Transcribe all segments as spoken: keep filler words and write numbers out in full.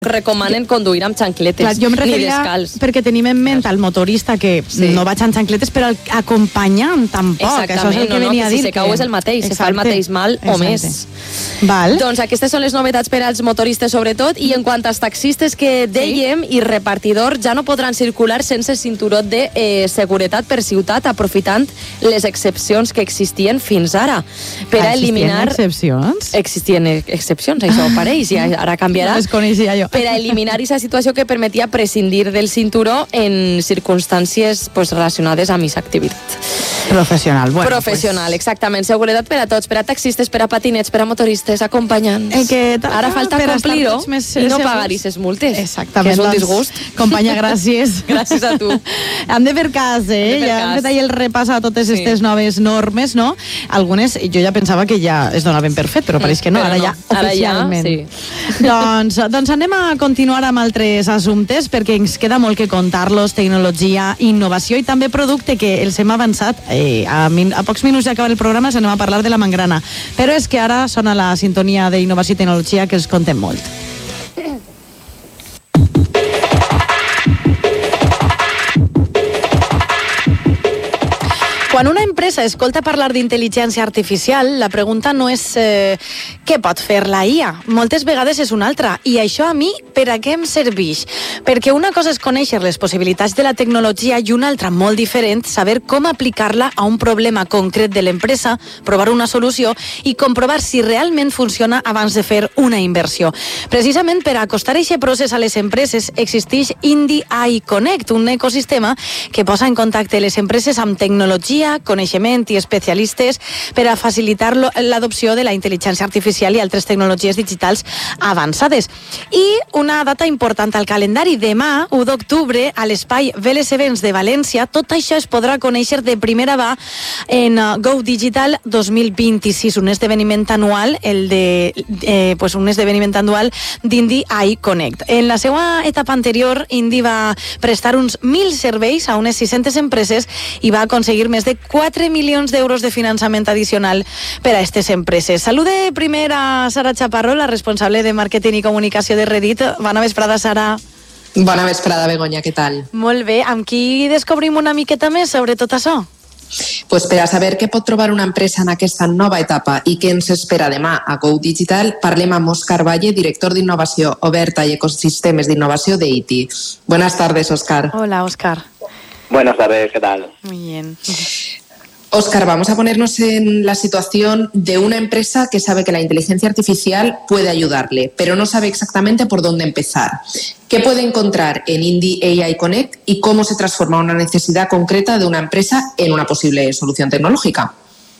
recomanen conduir amb xancletes. Clar, jo em referia ni descalç. perquè tenim en ment el motorista que sí. no vaig amb xancletes, però el acompanyant tampoc. Exactament, això és el que no, no, venia que a dir. si se cau és el mateix, se fa el mateix mal o més. Val. Doncs aquestes són les novetats per als motoristes sobretot, i en quant als taxistes que dèiem, sí. i repartidors ja no podran circular sense cinturó de eh, seguretat per ciutat, aprofitant les excepcions que existien fins ara. Per a eliminar... Existien excepcions? Existien excepcions, això pareix, i ara canviarà. No les coneixia jo. Per a eliminar aquesta situació que permetia prescindir del cinturó en circumstàncies pues, relacionades amb aquesta activitat. Professional, bueno. Professional, pues... exactament. Seguretat per a tots, per a taxistes, per a patinets, per a motoristes, acompanyants. Eh, que Ara falta complir-ho i no pagar aquestes multes. Exactament. Que és un doncs, disgust. Companya, gràcies. Gràcies a tu. Hem de fer cas, eh? Fer ja cas. hem fet ahir el repàs a totes aquestes sí. noves normes, no? Algunes, jo ja pensava que ja es donaven per fet, però pareix que no, però ara no. ja oficialment. Ara ja, sí. doncs, doncs anem a continuar amb altres assumptes, perquè ens queda molt que contar-los, tecnologia, innovació i també producte que els hem avançat. Eh, a, min a pocs minuts d'acabar el programa s'anem a parlar de la mangrana, però és que ara sona la sintonia d'innovació i tecnologia que els contem molt. Quan una empresa escolta parlar d'intel·ligència artificial, la pregunta no és eh, què pot fer la I A. Moltes vegades és una altra. I això a mi, per a què em serveix? Perquè una cosa és conèixer les possibilitats de la tecnologia i una altra, molt diferent, saber com aplicar-la a un problema concret de l'empresa, provar una solució i comprovar si realment funciona abans de fer una inversió. Precisament per acostar aquest procés a les empreses existeix Indie A I Connect, un ecosistema que posa en contacte les empreses amb tecnologia, coneixement i especialistes per a facilitar l'adopció de la intel·ligència artificial i altres tecnologies digitals avançades. I una data important al calendari, demà, u d'octubre, a l'espai Vélez Events de València, tot això es podrà conèixer de primera mà en Go Digital dos mil vint-i-sis, un esdeveniment anual, el de, eh, pues un esdeveniment anual d'Indie A I Connect. En la seva etapa anterior, Indie va prestar uns mil serveis a unes sis-centes empreses i va aconseguir més de quatre milions d'euros de finançament addicional per a aquestes empreses. Salude primer a Sara Chaparro, la responsable de màrqueting i comunicació de Reddit. Bona vesprada, Sara. Bona vesprada, Begoña, què tal? Molt bé. Amb qui descobrim una miqueta més sobre tot això? Pues per a saber què pot trobar una empresa en aquesta nova etapa i què ens espera demà a Go Digital, parlem amb Òscar Valle, director d'innovació oberta i ecosistemes d'innovació de I T. Buenas tardes, Òscar. Hola, Òscar. Buenas tardes, ¿qué tal? Muy bien. Óscar, vamos a ponernos en la situación de una empresa que sabe que la inteligencia artificial puede ayudarle, pero no sabe exactamente por dónde empezar. ¿Qué puede encontrar en Indie A I Connect y cómo se transforma una necesidad concreta de una empresa en una posible solución tecnológica?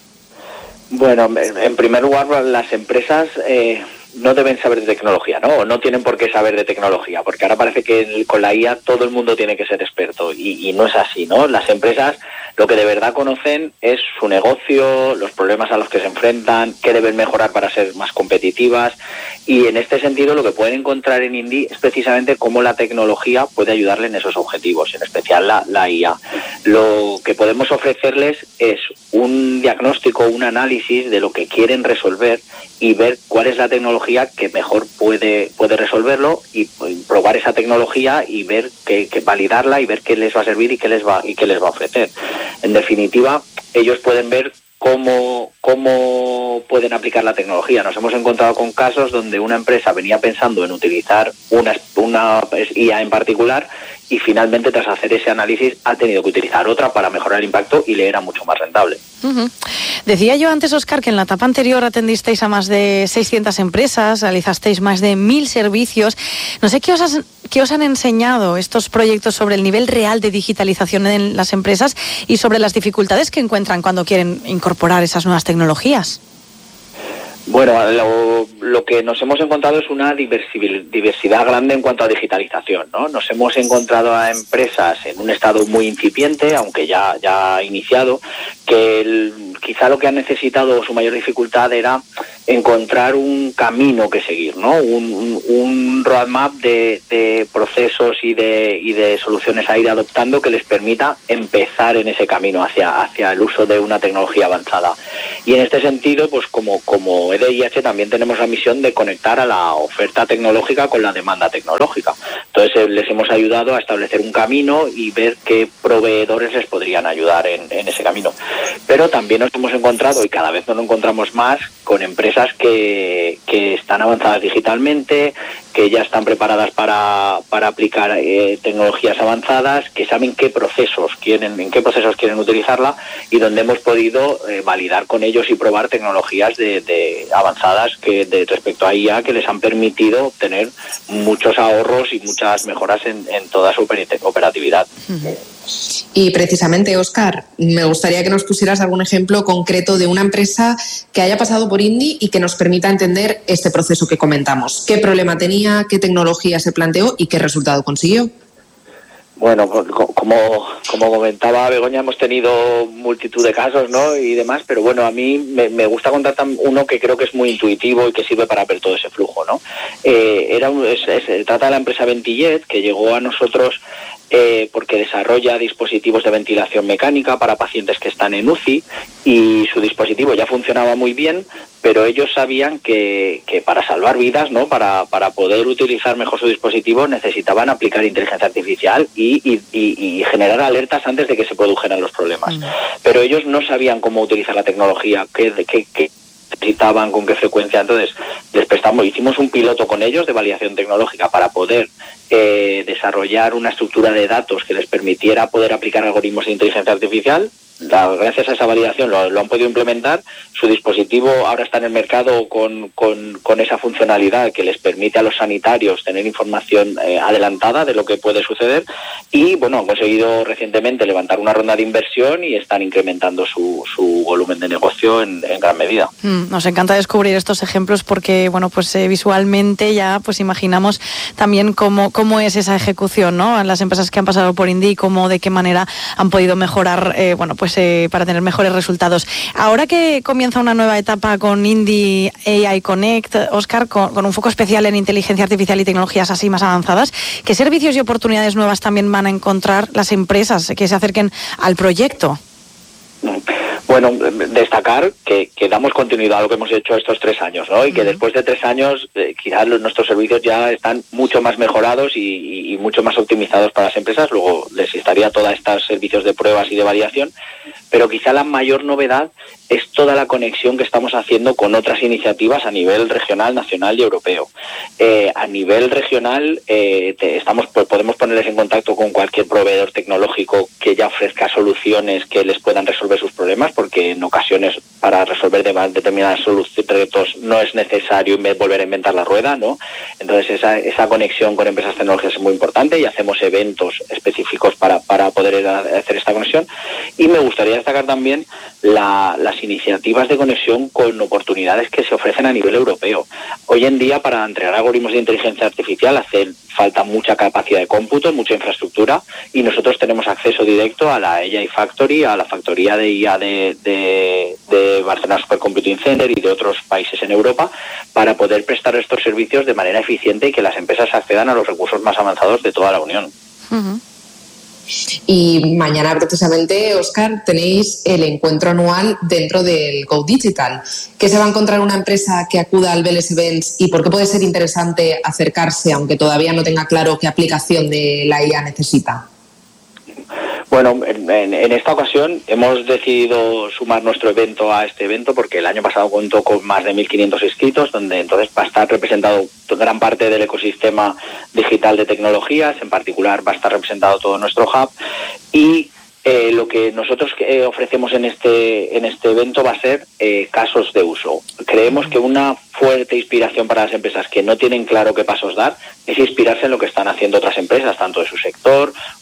Bueno, en primer lugar, las empresas eh, no deben saber de tecnología, ¿no? No tienen por qué saber de tecnología, porque ahora parece que con la I A todo el mundo tiene que ser experto y, y no es así, ¿no? Las empresas lo que de verdad conocen es su negocio, los problemas a los que se enfrentan, qué deben mejorar para ser más competitivas, y en este sentido lo que pueden encontrar en Indie es precisamente cómo la tecnología puede ayudarle en esos objetivos, en especial la, la I A. Lo que podemos ofrecerles es un diagnóstico, un análisis de lo que quieren resolver y ver cuál es la tecnología que mejor puede, puede resolverlo, y, y probar esa tecnología y ver que, que validarla y ver qué les va a servir y qué les va y qué les va a ofrecer. En definitiva, ellos pueden ver cómo, cómo pueden aplicar la tecnología. Nos hemos encontrado con casos donde una empresa venía pensando en utilizar una, una I A en particular y finalmente, tras hacer ese análisis, ha tenido que utilizar otra para mejorar el impacto y le era mucho más rentable. Uh-huh. Decía yo antes, Óscar, que en la etapa anterior atendisteis a más de seiscientas empresas, realizasteis más de mil servicios. No sé qué os, has, qué os han enseñado estos proyectos sobre el nivel real de digitalización en las empresas y sobre las dificultades que encuentran cuando quieren incorporar esas nuevas tecnologías. Bueno, lo, lo que nos hemos encontrado es una diversidad grande en cuanto a digitalización, ¿no? Nos hemos encontrado a empresas en un estado muy incipiente, aunque ya, ya ha iniciado, que el, quizá lo que han necesitado, su mayor dificultad era encontrar un camino que seguir, ¿no? Un, un, un roadmap de, de procesos y de, y de soluciones a ir adoptando que les permita empezar en ese camino hacia, hacia el uso de una tecnología avanzada. Y en este sentido, pues como, como E D I H también tenemos la misión de conectar a la oferta tecnológica con la demanda tecnológica. Entonces eh, les hemos ayudado a establecer un camino y ver qué proveedores les podrían ayudar en, en ese camino. Pero también nos hemos encontrado, y cada vez nos lo encontramos más, con empresas que, que están avanzadas digitalmente, que ya están preparadas para, para aplicar eh, tecnologías avanzadas, que saben qué procesos quieren, en qué procesos quieren utilizarla, y donde hemos podido eh, validar con ellos y probar tecnologías de, de avanzadas que de respecto a I A que les han permitido obtener muchos ahorros y muchas mejoras en, en toda su operatividad. Uh-huh. Y precisamente, Óscar, me gustaría que nos pusieras algún ejemplo concreto de una empresa que haya pasado por Indie y que nos permita entender este proceso que comentamos. ¿Qué problema tenía, qué tecnología se planteó y qué resultado consiguió? Bueno, como, como comentaba Begoña, hemos tenido multitud de casos, ¿no? Y demás, pero bueno, a mí me, me gusta contar uno que creo que es muy intuitivo y que sirve para ver todo ese flujo, ¿no? Eh, era, es, es, se trata de la empresa Ventijet, que llegó a nosotros Eh, porque desarrolla dispositivos de ventilación mecánica para pacientes que están en U C I, y su dispositivo ya funcionaba muy bien, pero ellos sabían que, que para salvar vidas, ¿no? para, para poder utilizar mejor su dispositivo, necesitaban aplicar inteligencia artificial y, y, y, y generar alertas antes de que se produjeran los problemas. Mm. Pero ellos no sabían cómo utilizar la tecnología, qué, qué, qué necesitaban, con qué frecuencia. Entonces les prestamos, hicimos un piloto con ellos de validación tecnológica para poder eh, desarrollar una estructura de datos que les permitiera poder aplicar algoritmos de inteligencia artificial. La, gracias a esa validación lo, lo han podido implementar. Su dispositivo ahora está en el mercado con, con, con esa funcionalidad que les permite a los sanitarios tener información eh, adelantada de lo que puede suceder, y bueno, han conseguido recientemente levantar una ronda de inversión y están incrementando su, su volumen de negocio en, en gran medida. Mm, nos encanta descubrir estos ejemplos porque bueno, pues eh, visualmente ya pues imaginamos también cómo, cómo es esa ejecución, ¿no? En las empresas que han pasado por Indie y cómo, de qué manera han podido mejorar eh, bueno, pues Eh, para tener mejores resultados. Ahora que comienza una nueva etapa con Indie A I Connect, Óscar, con, con un foco especial en inteligencia artificial y tecnologías así más avanzadas, ¿qué servicios y oportunidades nuevas también van a encontrar las empresas que se acerquen al proyecto? Bueno, destacar que, que damos continuidad a lo que hemos hecho estos tres años, ¿no? Y que uh-huh. después de tres años eh, quizás los, nuestros servicios ya están mucho más mejorados y, y, y mucho más optimizados para las empresas. Luego les estaría todos estos servicios de pruebas y de validación, pero quizá la mayor novedad es toda la conexión que estamos haciendo con otras iniciativas a nivel regional, nacional y europeo. Eh, a nivel regional eh, te, estamos pues, podemos ponerles en contacto con cualquier proveedor tecnológico que ya ofrezca soluciones que les puedan resolver sus problemas, porque en ocasiones para resolver determinados retos no es necesario volver a inventar la rueda, ¿no? Entonces esa, esa conexión con empresas tecnológicas es muy importante y hacemos eventos específicos para, para poder hacer esta conexión. Y me gustaría destacar también la, las iniciativas de conexión con oportunidades que se ofrecen a nivel europeo. Hoy en día, para entregar algoritmos de inteligencia artificial hace falta mucha capacidad de cómputo, mucha infraestructura, y nosotros tenemos acceso directo a la A I Factory, a la factoría de I A de, de, de Barcelona Supercomputing Center y de otros países en Europa, para poder prestar estos servicios de manera eficiente y que las empresas accedan a los recursos más avanzados de toda la Unión. Uh-huh. Y mañana precisamente, Óscar, tenéis el encuentro anual dentro del Go Digital. ¿Qué se va a encontrar una empresa que acuda al Vélez Events y por qué puede ser interesante acercarse, aunque todavía no tenga claro qué aplicación de la I A necesita? Bueno, en, en, en esta ocasión hemos decidido sumar nuestro evento a este evento porque el año pasado contó con más de mil quinientos inscritos, donde entonces va a estar representado gran parte del ecosistema digital de tecnologías, en particular va a estar representado todo nuestro hub, y Eh, lo que nosotros eh, ofrecemos en este en este evento va a ser eh, casos de uso. Creemos que una fuerte inspiración para las empresas que no tienen claro qué pasos dar es inspirarse en lo que están haciendo otras empresas, tanto de su sector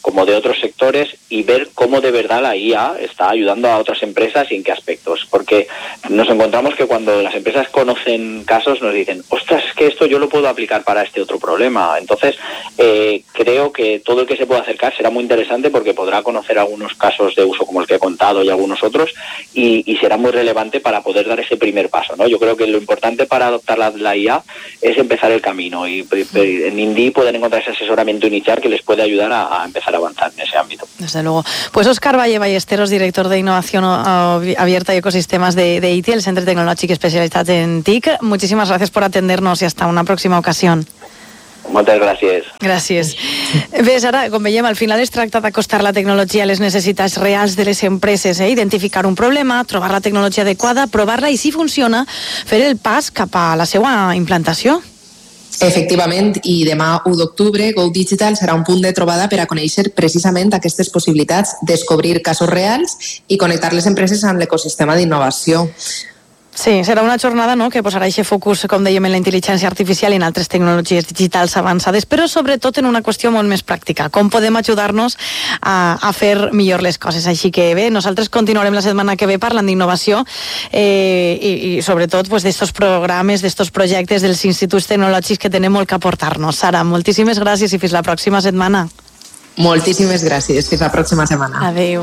como de otros sectores y ver cómo de verdad la I A está ayudando a otras empresas y en qué aspectos. Porque nos encontramos que cuando las empresas conocen casos nos dicen, ostras, es que esto yo lo puedo aplicar para este otro problema. Entonces, eh, creo que todo el que se pueda acercar será muy interesante porque podrá conocer algunos casos de uso como el que he contado y algunos otros y, y será muy relevante para poder dar ese primer paso, ¿no? Yo creo que lo importante para adoptar la, la I A es empezar el camino y en Indie pueden encontrar ese asesoramiento inicial que les puede ayudar a, a empezar a avanzar en ese ámbito. Desde luego. Pues Óscar Valle Ballesteros, director de Innovación Abierta y Ecosistemas de, de I T I, el Centre Tecnològic Especialitzat en T I C. Muchísimas gracias por atendernos y hasta una próxima ocasión. Moltes gràcies. Gràcies. Ves, ara, com veiem, al final es tracta d'acostar la tecnologia a les necessitats reals de les empreses, eh? Identificar un problema, trobar la tecnologia adequada, provar-la i, si funciona, fer el pas cap a la seva implantació. Efectivament, i demà u d'octubre Go Digital serà un punt de trobada per a conèixer precisament aquestes possibilitats, descobrir casos reals i connectar les empreses amb l'ecosistema d'innovació. Sí, serà una jornada, no?, que posarà aquest focus, com dèiem, en la intel·ligència artificial i en altres tecnologies digitals avançades, però sobretot en una qüestió molt més pràctica, com podem ajudar-nos a, a fer millor les coses. Així que bé, nosaltres continuarem la setmana que ve parlant d'innovació eh, i, i sobretot pues, d'estos programes, d'estos projectes dels instituts tecnològics que tenem molt que aportar-nos. Sara, moltíssimes gràcies i fins la pròxima setmana. Moltíssimes gràcies. Fins la pròxima setmana. Adéu.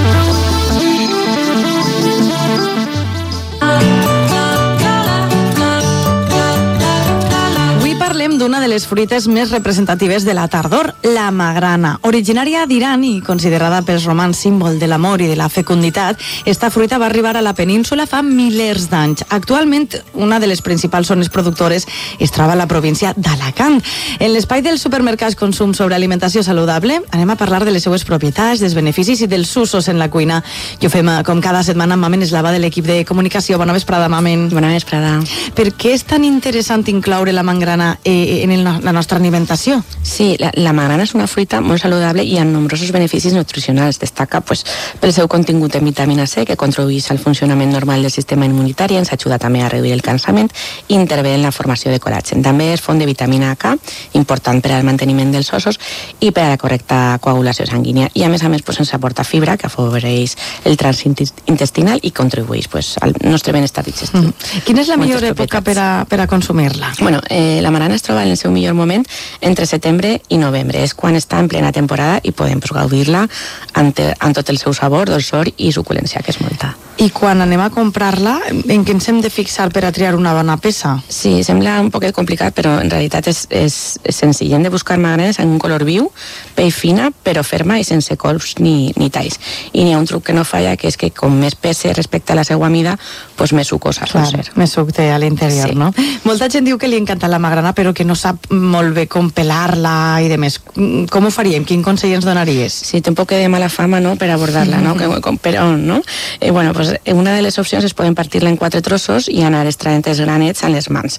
Parlem d'una de les fruites més representatives de la tardor, la magrana. Originària d'Iran i considerada pels romans símbol de l'amor i de la fecunditat, esta fruita va arribar a la península fa milers d'anys. Actualment, una de les principals zones productores es troba a la província d'Alacant. En l'espai dels supermercats Consum sobre alimentació saludable, anem a parlar de les seues propietats, dels beneficis i dels usos en la cuina. I ho fem com cada setmana amb Mamen Eslava de l'equip de comunicació. Bona vesprada, Mamen. Bona vesprada. Per què és tan interessant incloure la magrana Eh, en el, la nostra alimentació? Sí, la, la magrana és una fruita molt saludable i amb nombrosos beneficis nutricionals. Destaca pues, pel seu contingut en vitamina C, que contribueix al funcionament normal del sistema immunitari, ens ajuda també a reduir el cansament i intervé en la formació de col·làgen. També és font de vitamina K, important per al manteniment dels ossos i per a la correcta coagulació sanguínia. I a més a més pues, ens aporta fibra, que afavoreix el trànsit intestinal i contribueix pues, al nostre benestar digestiu. Mm. Quina és la millor època per a, per a consumir-la? Bueno, eh, la magrana es troba en el seu millor moment entre setembre i novembre. És quan està en plena temporada i podem pues, gaudir-la amb, amb tot el seu sabor, dolçor i suculència, que és molta. I quan anem a comprar-la, en què ens hem de fixar per a triar una bona peça? Sí, sembla un poquet complicat, però en realitat és, és, és senzill. Hem de buscar magranes en un color viu, pell fina, però ferma i sense colps ni, ni talls. I n'hi ha un truc que no falla, que és que com més pese respecte a la seva mida, pues més sucosa sol ser. Més suc té a l'interior, sí. No? Molta gent diu que li encanta la magrana, però que no sap molt bé com pelar-la i de més. Com ho faríem? Quin consell ens donaries? Sí, té un poc de mala fama, no?, per abordar-la, no? Que, com, però, no? Eh, bueno, pues una de les opcions és poden partir-la en quatre trossos i anar extraient els granets amb les mans.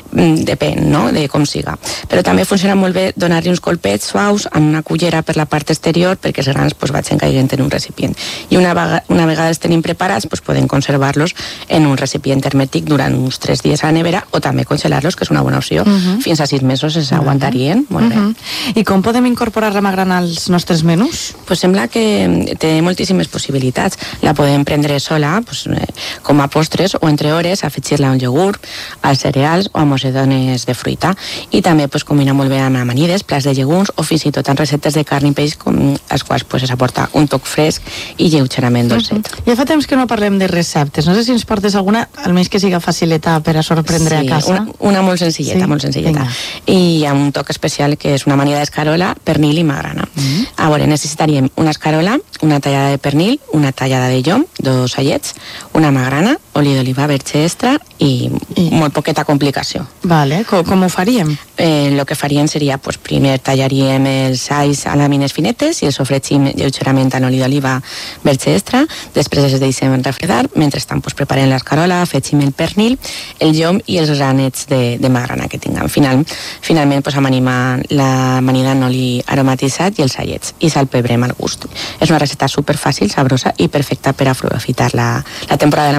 Depèn, no?, de com siga. Però també funciona molt bé donar-li uns colpets suaus amb una cullera per la part exterior perquè els grans pues, vagin caient en un recipient. I una, vaga, una vegada els tenim preparats, pues, podem conservar-los en un recipient hermètic durant uns tres dies a la nevera o també congelar-los, que és una bona opció. Uh -huh. Fins a sis mesos es aguantarien. Uh -huh. Molt bé. Uh -huh. I com podem incorporar la magrana als nostres menús? Pues sembla que té moltíssimes possibilitats. La podem prendre sola, pues, eh, com a postres, o entre hores afegir-la a un iogurt, als cereals o a mosedones de fruita. I també pues, combina molt bé amb amanides, plats de llegums o fins i tot en receptes de carn i peix, com, als quals pues, es aporta un toc fresc i lleugerament dolcet. Uh -huh. Ja fa temps que no parlem de receptes. No sé si ens portes alguna, almenys que siga facileta per a sorprendre sí, a casa. Una, una molt senzilleta, sí? molt senzilleta. Venga. I amb un toc especial que és una amanida d'escarola, pernil i magrana. Uh -huh. A veure, necessitaríem una escarola, una tallada de pernil, una tallada de llom, dos allets, una magrana, oli d'oliva verge extra i, I molt poqueta complicació. Vale, com, com ho faríem? Eh, lo que faríem seria, pues, primer tallaríem els alls a làmines finetes i els sofregim lleugerament en oli d'oliva verge extra, després els deixem refredar, mentrestant pues, preparem l'escarola, afegim el pernil, el llom i els granets de, de magrana que tinguem. Final, finalment pues, amanim l'amanida en oli aromatitzat i els allets i salpebrem al gust. És una recepta superfàcil, sabrosa i perfecta per aprofitar la, la temporada de la magrana.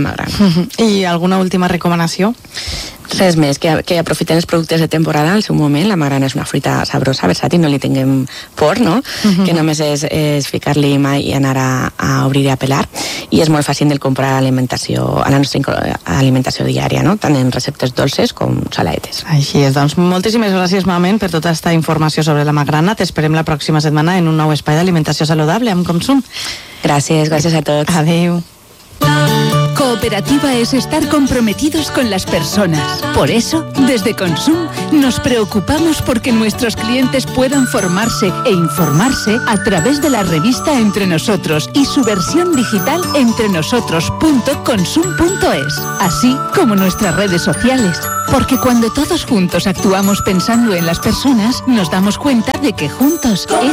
I alguna última recomanació? Res més, que, que aprofitem els productes de temporada al seu moment. La magrana és una fruita sabrosa, versàtil, no li tinguem por, no? Uh-huh. Que només és, és ficar-li mà i anar a, a obrir i a pelar. I és molt fàcil de comprar a l'alimentació, a la nostra alimentació diària, no? Tant en receptes dolces com saladetes. Així és, doncs moltíssimes gràcies, Mamen, per tota aquesta informació sobre la magrana. T'esperem la pròxima setmana en un nou espai d'alimentació saludable amb Consum. Gràcies, gràcies a tots. Adéu. Cooperativa es estar comprometidos con las personas. Por eso, desde Consum, nos preocupamos porque nuestros clientes puedan formarse e informarse a través de la revista Entre Nosotros y su versión digital entrenosotros punto consum punto es, así como nuestras redes sociales. Porque cuando todos juntos actuamos pensando en las personas, nos damos cuenta de que juntos es